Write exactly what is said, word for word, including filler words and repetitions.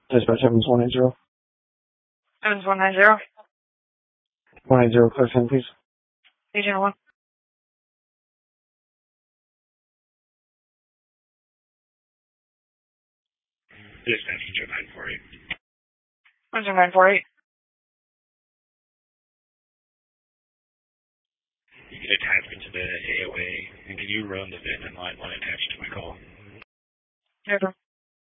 Dispatch Evans one eight zero. Evans one nine zero. one eight zero, clear ten, please. Agent one. Dispatch Agent nine four eight. Agent nine four eight. You can attach me to the A O A, and can you run the V I N and line one attached to my call? Never.